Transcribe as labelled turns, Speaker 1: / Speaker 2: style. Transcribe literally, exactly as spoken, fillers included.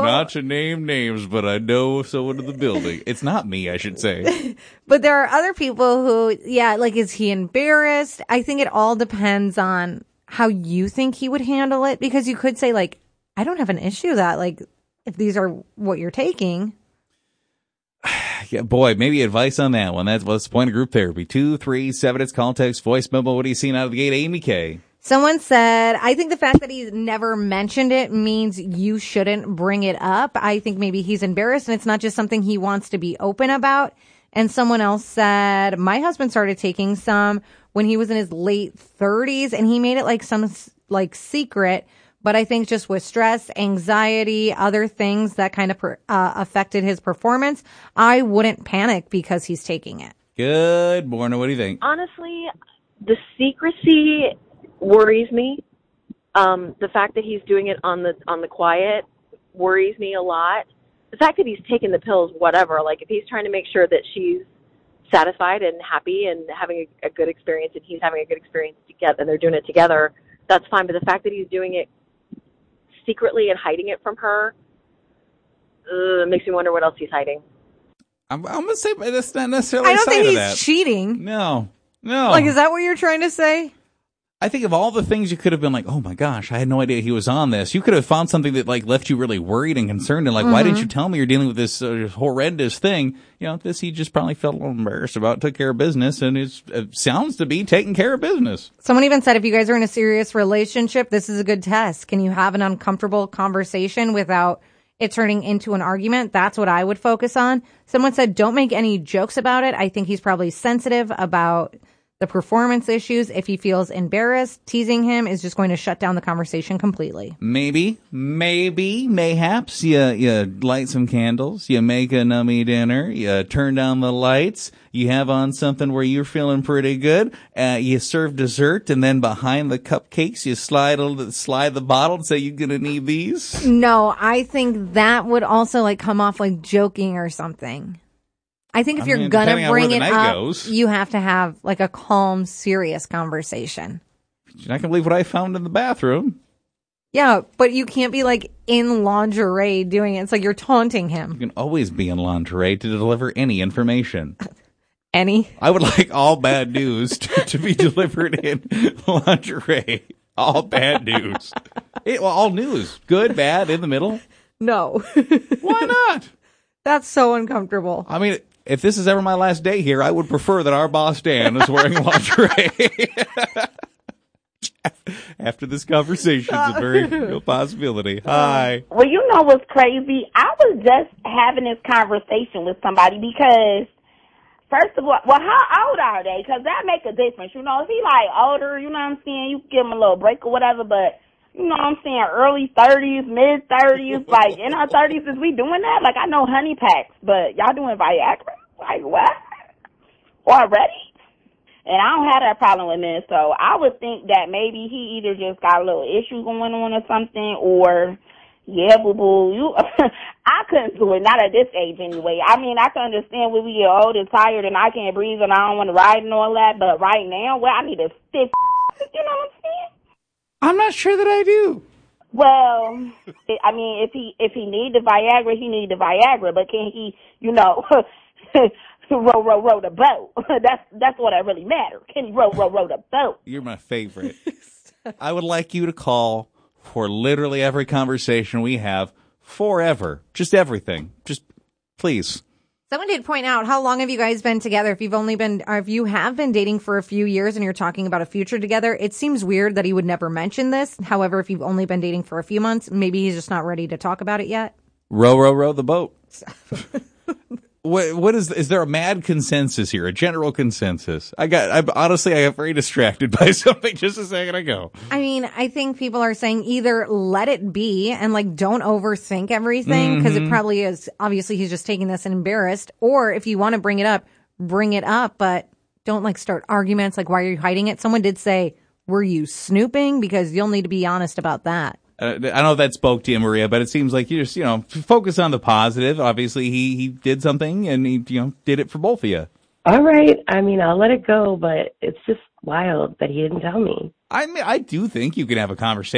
Speaker 1: well,
Speaker 2: not to name names, but I know someone in the building. It's not me, I should say.
Speaker 1: But there are other people who, yeah, like, is he embarrassed? I think it all depends on how you think he would handle it, because you could say, like, I don't have an issue that, like, if these are what you're taking.
Speaker 2: Yeah, boy, maybe advice on that one. That's what's the point of group therapy. Two, three, seven, it's call, text, voice memo. What are you seeing out of the gate, Amy K?
Speaker 1: Someone said, I think the fact that he's never mentioned it means you shouldn't bring it up. I think maybe he's embarrassed and it's not just something he wants to be open about. And someone else said, my husband started taking some when he was in his late thirties and he made it like some like secret. But I think just with stress, anxiety, other things that kind of per, uh, affected his performance, I wouldn't panic because he's taking it.
Speaker 2: Good morning. What do you think?
Speaker 3: Honestly, the secrecy worries me. Um, the fact that he's doing it on the on the quiet worries me a lot. The fact that he's taking the pills, whatever, like if he's trying to make sure that she's satisfied and happy and having a, a good experience and he's having a good experience together and they're doing it together, that's fine. But the fact that he's doing it secretly and hiding it from her uh, makes me wonder what else he's hiding.
Speaker 2: I'm, I'm going to say that's not necessarily
Speaker 1: I don't
Speaker 2: a
Speaker 1: think
Speaker 2: sign
Speaker 1: he's
Speaker 2: of that.
Speaker 1: cheating.
Speaker 2: No, no.
Speaker 1: Like, is that what you're trying to say?
Speaker 2: I think of all the things you could have been like, oh my gosh, I had no idea he was on this. You could have found something that like left you really worried and concerned and like, mm-hmm. why didn't you tell me you're dealing with this uh, horrendous thing? You know, this he just probably felt a little embarrassed about, took care of business, and it's, it sounds to be taking care of business.
Speaker 1: Someone even said if you guys are in a serious relationship, this is a good test. Can you have an uncomfortable conversation without it turning into an argument? That's what I would focus on. Someone said don't make any jokes about it. I think he's probably sensitive about the performance issues. If he feels embarrassed, teasing him is just going to shut down the conversation completely.
Speaker 2: Maybe, maybe, mayhaps you, you light some candles, you make a nummy dinner, you turn down the lights, you have on something where you're feeling pretty good, uh, you serve dessert, and then behind the cupcakes, you slide a, slide the bottle and say you're going to need these.
Speaker 1: No, I think that would also like come off like joking or something. I think if I you're mean, gonna bring it up, goes. you have to have like a calm, serious conversation.
Speaker 2: You're not gonna believe what I found in the bathroom.
Speaker 1: Yeah, but you can't be like in lingerie doing it. It's like you're taunting him.
Speaker 2: You can always be in lingerie to deliver any information.
Speaker 1: Any?
Speaker 2: I would like all bad news to, to be delivered in lingerie. All bad news. It, well, all news. Good, bad, in the middle.
Speaker 1: No.
Speaker 2: Why not?
Speaker 1: That's so uncomfortable.
Speaker 2: I mean, if this is ever my last day here, I would prefer that our boss Dan is wearing lingerie. After this conversation, it's a very real possibility. Hi.
Speaker 4: Well, you know what's crazy? I was just having this conversation with somebody because, first of all, well, how old are they? Because that make a difference. You know, if he like older, you know what I'm saying, you give him a little break or whatever, but you know what I'm saying, early thirties, mid thirties, like in our thirties, is we doing that? Like I know honey packs, but y'all doing Viagra? Like what? Already? And I don't have that problem with men, so I would think that maybe he either just got a little issue going on or something, or yeah, boo boo, you. I couldn't do it, not at this age anyway. I mean, I can understand when we get old and tired and I can't breathe and I don't want to ride and all that, but right now, well, I need a stiff. You know what I'm saying?
Speaker 2: I'm not sure that I do.
Speaker 4: Well, I mean, if he if he need the Viagra, he need the Viagra. But can he, you know, row row row the boat? That's that's what that really matters. Can he row row row the boat?
Speaker 2: You're my favorite. I would like you to call for literally every conversation we have forever, just everything, just please.
Speaker 1: Someone did point out, how long have you guys been together? If you've only been, or if you have been dating for a few years and you're talking about a future together, it seems weird that he would never mention this. However, if you've only been dating for a few months, maybe he's just not ready to talk about it yet.
Speaker 2: Row, row, row the boat. What, what is, is there a mad consensus here? A general consensus? I got, I honestly, I got very distracted by something just a second ago.
Speaker 1: I mean, I think people are saying either let it be and like don't overthink everything because mm-hmm. it probably is. Obviously, he's just taking this and embarrassed. Or if you want to bring it up, bring it up, but don't like start arguments. Like, why are you hiding it? Someone did say, were you snooping? Because you'll need to be honest about that.
Speaker 2: Uh, I don't know if that spoke to you, Maria, but it seems like you just, you know, focus on the positive. Obviously, he, he did something, and he, you know, did it for both of you.
Speaker 5: All right. I mean, I'll let it go, but it's just wild that he didn't tell me.
Speaker 2: I mean, I do think you can have a conversation.